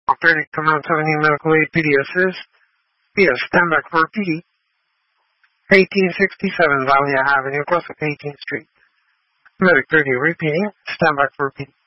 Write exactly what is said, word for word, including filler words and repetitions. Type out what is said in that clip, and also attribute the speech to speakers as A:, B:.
A: Operating to Mount Seventy Medical Aid P D S is P S stand back for P D. eighteen sixty-seven Valia Avenue, West eighteenth Street. Medic thirty repeating, stand back for P D.